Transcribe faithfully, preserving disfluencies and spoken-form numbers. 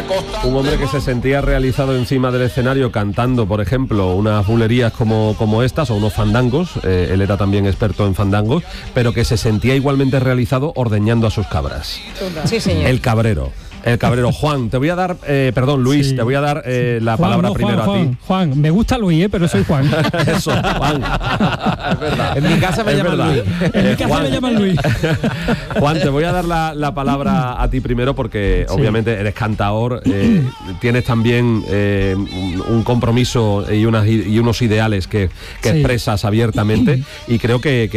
Un hombre que se sentía realizado encima del escenario cantando, por ejemplo, unas bulerías como, como estas, o unos fandangos, eh, él era también experto en fandangos, pero que se sentía igualmente realizado ordeñando a sus cabras. Sí, señor. El cabrero. El cabrero. Juan, te voy a dar, eh, perdón, Luis, sí. te voy a dar eh, la Juan, palabra no, primero Juan, a ti. Juan, Juan, me gusta Luis, ¿eh? Pero soy Juan. Eso, Juan. Es verdad. En mi casa me es llaman verdad. Luis. En mi Eh, casa Juan, me llaman Luis. Juan, te voy a dar la, la palabra a ti primero porque sí. obviamente eres cantador, eh, tienes también eh, un, un compromiso y, unas, y unos ideales que, que sí. expresas abiertamente y creo que, que